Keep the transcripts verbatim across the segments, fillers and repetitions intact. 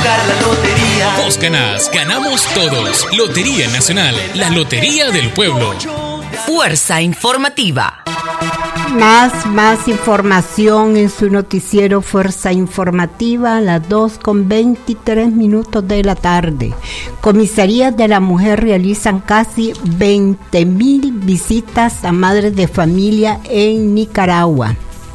jugar la lotería. Vos ganás, ganamos todos. Lotería Nacional, la lotería del pueblo. Fuerza informativa. Más, más información en su noticiero Fuerza Informativa a las dos con veintitrés minutos de la tarde. Comisarías de la Mujer realizan casi veinte mil visitas a madres de familia en Nicaragua.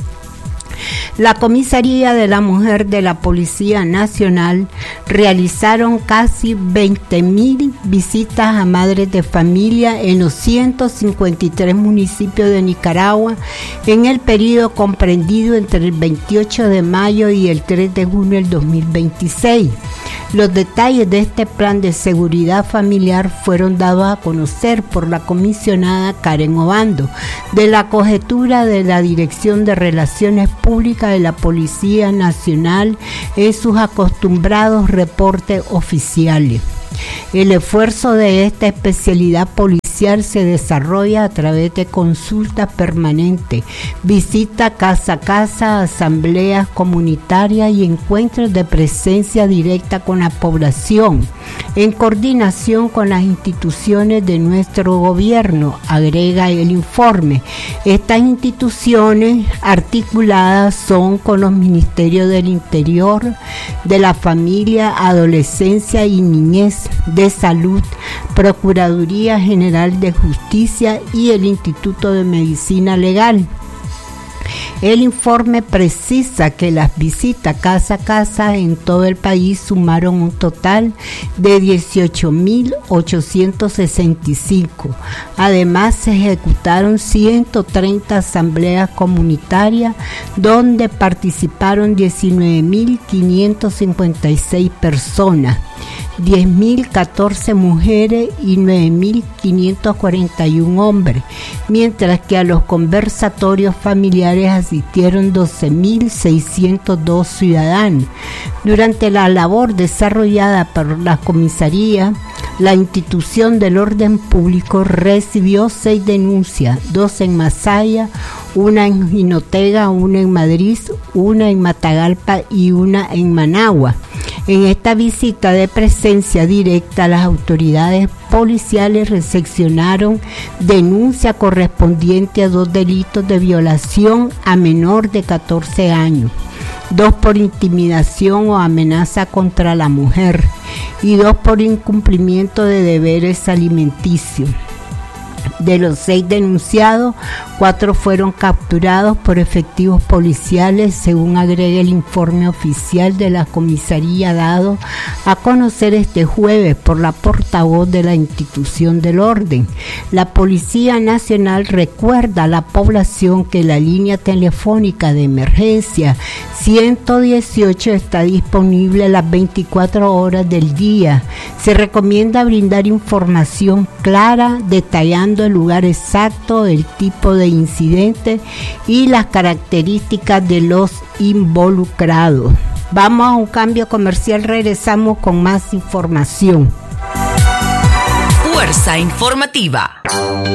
La Comisaría de la Mujer de la Policía Nacional realizaron casi veinte mil visitas a madres de familia en los ciento cincuenta y tres municipios de Nicaragua en el periodo comprendido entre el veintiocho de mayo y el tres de junio del dos mil veintiséis. Los detalles de este plan de seguridad familiar fueron dados a conocer por la comisionada Karen Obando, de la Cojetura de la Dirección de Relaciones Públicas de la Policía Nacional en sus acostumbrados reportes oficiales. El esfuerzo de esta especialidad policial se desarrolla a través de consultas permanentes, visitas casa a casa, asambleas comunitarias y encuentros de presencia directa con la población, en coordinación con las instituciones de nuestro gobierno, agrega el informe. Estas instituciones articuladas son con los Ministerios del Interior, de la Familia, Adolescencia y Niñez, de Salud, Procuraduría General de Justicia y el Instituto de Medicina Legal. El informe precisa que las visitas casa a casa en todo el país sumaron un total de dieciocho mil ochocientos sesenta y cinco. Además, se ejecutaron ciento treinta asambleas comunitarias donde participaron diecinueve mil quinientos cincuenta y seis personas, diez mil catorce mujeres y nueve mil quinientos cuarenta y uno hombres, mientras que a los conversatorios familiares asistieron doce mil seiscientos dos ciudadanos. Durante la labor desarrollada por la comisaría, la institución del orden público recibió seis denuncias, dos en Masaya, una en Jinotega, una en Madrid, una en Matagalpa y una en Managua. En esta visita de presencia directa, las autoridades policiales recepcionaron denuncia correspondiente a dos delitos de violación a menor de catorce años, dos por intimidación o amenaza contra la mujer y dos por incumplimiento de deberes alimenticios. De los seis denunciados, cuatro fueron capturados por efectivos policiales, según agrega el informe oficial de la comisaría dado a conocer este jueves por la portavoz de la institución del orden. La Policía Nacional recuerda a la población que la línea telefónica de emergencia ciento dieciocho está disponible las veinticuatro horas del día. Se recomienda brindar información clara, detallando el lugar exacto, el tipo de incidente y las características de los involucrados. Vamos a un cambio comercial, regresamos con más información. Fuerza informativa.